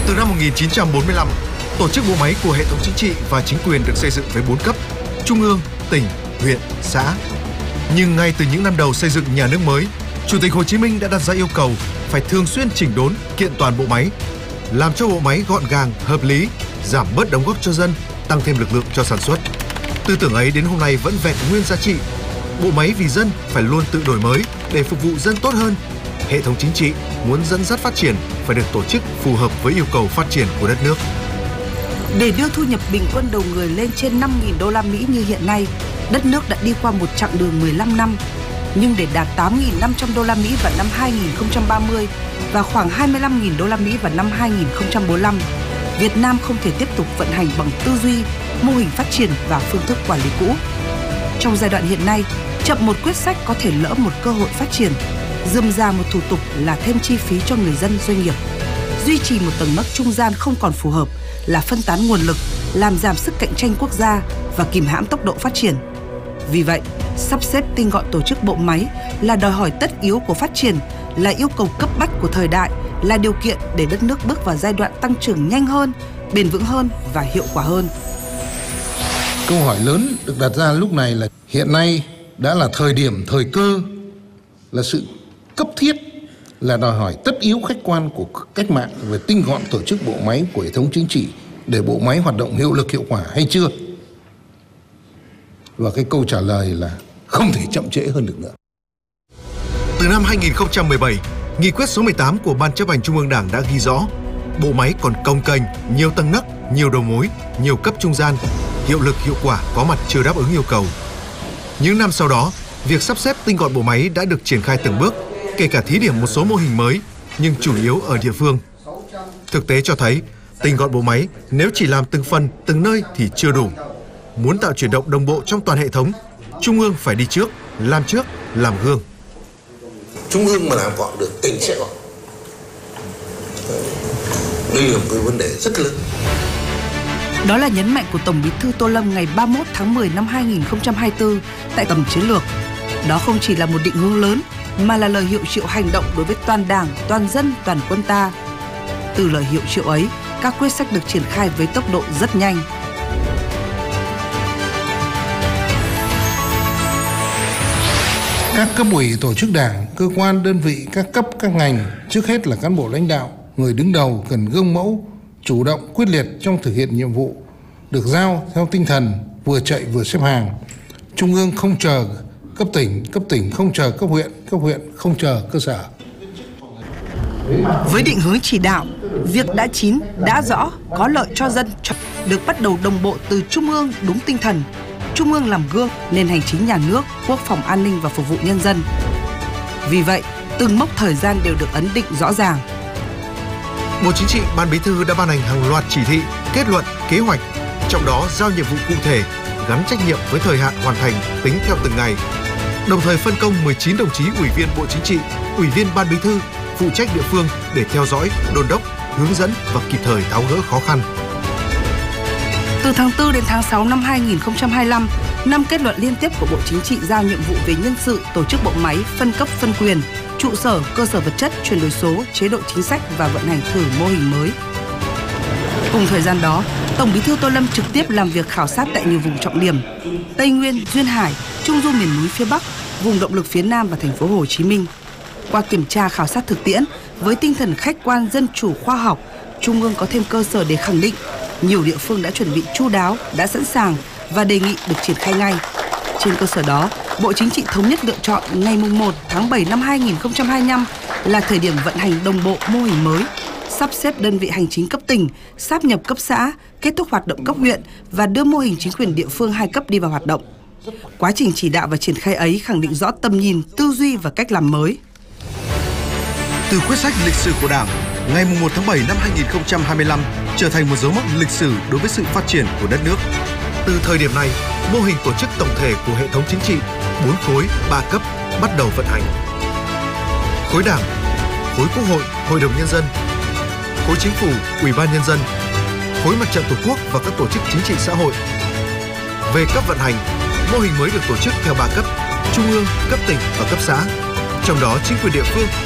Từ năm 1945, tổ chức bộ máy của hệ thống chính trị và chính quyền được xây dựng với 4 cấp: trung ương, tỉnh, huyện, xã. Nhưng ngay từ những năm đầu xây dựng nhà nước mới, Chủ tịch Hồ Chí Minh đã đặt ra yêu cầu phải thường xuyên chỉnh đốn, kiện toàn bộ máy, làm cho bộ máy gọn gàng, hợp lý, giảm bớt đóng góp cho dân, tăng thêm lực lượng cho sản xuất. Tư tưởng ấy đến hôm nay vẫn vẹn nguyên giá trị. Bộ máy vì dân phải luôn tự đổi mới để phục vụ dân tốt hơn. Hệ thống chính trị muốn dẫn dắt phát triển phải được tổ chức phù hợp với yêu cầu phát triển của đất nước. Để đưa thu nhập bình quân đầu người lên trên 5.000 đô la Mỹ như hiện nay, đất nước đã đi qua một chặng đường 15 năm. Nhưng để đạt 8.500 đô la Mỹ vào năm 2030 và khoảng 25.000 đô la Mỹ vào năm 2045, Việt Nam không thể tiếp tục vận hành bằng tư duy, mô hình phát triển và phương thức quản lý cũ. Trong giai đoạn hiện nay, chậm một quyết sách có thể lỡ một cơ hội phát triển, rườm rà một thủ tục là thêm chi phí cho người dân doanh nghiệp. Duy trì một tầng nấc trung gian không còn phù hợp là phân tán nguồn lực, làm giảm sức cạnh tranh quốc gia và kìm hãm tốc độ phát triển. Vì vậy, sắp xếp tinh gọn tổ chức bộ máy là đòi hỏi tất yếu của phát triển, là yêu cầu cấp bách của thời đại, là điều kiện để đất nước bước vào giai đoạn tăng trưởng nhanh hơn, bền vững hơn và hiệu quả hơn. Câu hỏi lớn được đặt ra lúc này là hiện nay đã là thời điểm, thời cơ, là sự cấp thiết, là đòi hỏi tất yếu khách quan của cách mạng về tinh gọn tổ chức bộ máy của hệ thống chính trị để bộ máy hoạt động hiệu lực hiệu quả hay chưa? Và cái câu trả lời là không thể chậm trễ hơn được nữa. Từ năm 2017, Nghị quyết số 18 của Ban Chấp hành Trung ương Đảng đã ghi rõ bộ máy còn cồng kềnh, nhiều tầng nấc, nhiều đầu mối, nhiều cấp trung gian, hiệu lực hiệu quả có mặt chưa đáp ứng yêu cầu. Những năm sau đó, việc sắp xếp tinh gọn bộ máy đã được triển khai từng bước, kể cả thí điểm một số mô hình mới, nhưng chủ yếu ở địa phương. Thực tế cho thấy, tinh gọn bộ máy nếu chỉ làm từng phần, từng nơi thì chưa đủ. Muốn tạo chuyển động đồng bộ trong toàn hệ thống, Trung ương phải đi trước, làm gương. Trung ương mà làm gọn được, tỉnh sẽ gọn. Đây là một cái vấn đề rất lớn. Đó là nhấn mạnh của Tổng Bí thư Tô Lâm ngày 31 tháng 10 năm 2024 tại Tầm Chiến lược. Đó không chỉ là một định hướng lớn, mà là lời hiệu triệu hành động đối với toàn Đảng, toàn dân, toàn quân ta. Từ lời hiệu triệu ấy, các quyết sách được triển khai với tốc độ rất nhanh. Các cấp ủy tổ chức đảng, cơ quan, đơn vị, các cấp, các ngành, trước hết là cán bộ lãnh đạo, người đứng đầu cần gương mẫu, chủ động, quyết liệt trong thực hiện nhiệm vụ, được giao theo tinh thần vừa chạy vừa xếp hàng. Trung ương không chờ cấp tỉnh không chờ cấp huyện không chờ cơ sở. Với định hướng chỉ đạo, việc đã chín, đã rõ, có lợi cho dân được bắt đầu đồng bộ từ Trung ương đúng tinh thần. Trung ương làm gương nền hành chính nhà nước, quốc phòng an ninh và phục vụ nhân dân. Vì vậy, từng mốc thời gian đều được ấn định rõ ràng. Bộ Chính trị, Ban Bí thư đã ban hành hàng loạt chỉ thị, kết luận, kế hoạch, trong đó giao nhiệm vụ cụ thể, gắn trách nhiệm với thời hạn hoàn thành tính theo từng ngày. Đồng thời phân công 19 đồng chí Ủy viên Bộ Chính trị, Ủy viên Ban Bí thư phụ trách địa phương để theo dõi, đôn đốc, hướng dẫn và kịp thời tháo gỡ khó khăn. Từ tháng 4 đến tháng 6 năm 2025, 5 kết luận liên tiếp của Bộ Chính trị giao nhiệm vụ về nhân sự, tổ chức bộ máy, phân cấp phân quyền, trụ sở, cơ sở vật chất, chuyển đổi số, chế độ chính sách và vận hành thử mô hình mới. Cùng thời gian đó, Tổng Bí thư Tô Lâm trực tiếp làm việc khảo sát tại nhiều vùng trọng điểm: Tây Nguyên, Duyên Hải, Trung du miền núi phía Bắc, vùng động lực phía Nam và thành phố Hồ Chí Minh. Qua kiểm tra khảo sát thực tiễn, với tinh thần khách quan, dân chủ, khoa học, Trung ương có thêm cơ sở để khẳng định nhiều địa phương đã chuẩn bị chu đáo, đã sẵn sàng và đề nghị được triển khai ngay. Trên cơ sở đó, Bộ Chính trị thống nhất lựa chọn ngày 1 tháng 7 năm 2025 là thời điểm vận hành đồng bộ mô hình mới, sắp xếp đơn vị hành chính cấp tỉnh, sáp nhập cấp xã, kết thúc hoạt động cấp huyện và đưa mô hình chính quyền địa phương 2 cấp đi vào hoạt động. Quá trình chỉ đạo và triển khai ấy khẳng định rõ tầm nhìn, tư duy và cách làm mới. Từ quyết sách lịch sử của Đảng, ngày 1 tháng 7 năm 2025 trở thành một dấu mốc lịch sử đối với sự phát triển của đất nước. Từ thời điểm này, mô hình tổ chức tổng thể của hệ thống chính trị 4 khối, 3 cấp bắt đầu vận hành. Khối Đảng, khối Quốc hội, Hội đồng Nhân dân, khối Chính phủ, Ủy ban Nhân dân, khối Mặt trận Tổ quốc và các tổ chức chính trị xã hội. Về cấp vận hành, mô hình mới được tổ chức theo 3 cấp: Trung ương, cấp tỉnh và cấp xã. Trong đó, chính quyền địa phương